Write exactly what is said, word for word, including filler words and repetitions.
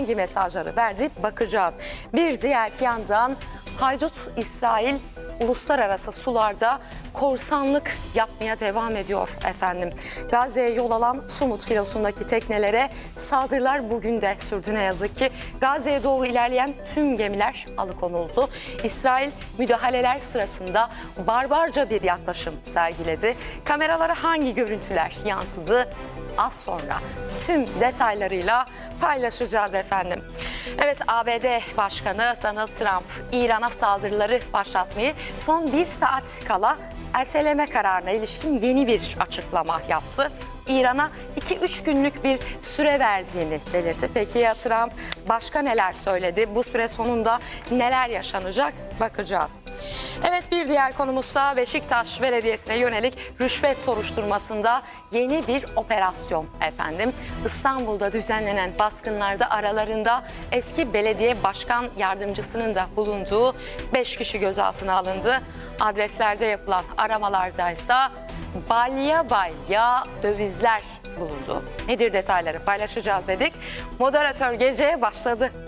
hangi mesajları verdi bakacağız. Bir diğer yandan haydut İsrail uluslararası sularda korsanlık yapmaya devam ediyor efendim. Gazze'ye yol alan Sumut filosundaki teknelere saldırılar bugün de sürdü ne yazık ki. Gazze'ye doğru ilerleyen tüm gemiler alıkonuldu. İsrail müdahaleler sırasında barbarca bir yaklaşım sergiledi. Kameralara hangi görüntüler yansıdı? Az sonra tüm detaylarıyla paylaşacağız efendim. Evet, A B D Başkanı Donald Trump İran'a saldırıları başlatmayı son bir saat kala erteleme kararına ilişkin yeni bir açıklama yaptı. İran'a iki üç günlük bir süre verdiğini belirtti. Peki ya Trump başka neler söyledi? Bu süre sonunda neler yaşanacak? Bakacağız. Evet, bir diğer konumuzsa Beşiktaş Belediyesi'ne yönelik rüşvet soruşturmasında yeni bir operasyon efendim. İstanbul'da düzenlenen baskınlarda aralarında eski belediye başkan yardımcısının da bulunduğu beş kişi gözaltına alındı. Adreslerde yapılan aramalardaysa balya balya dövizler bulundu. Nedir detayları paylaşacağız dedik. Moderatör geceye başladı.